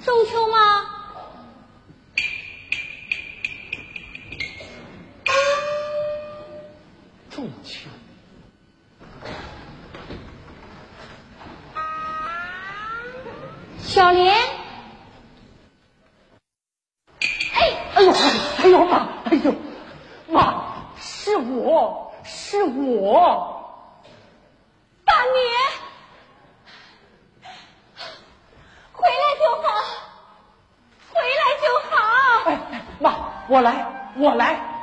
中秋吗？ 中秋。 小莲， 哎呦妈，是我， 大年，回来就好。 哎，妈，我来。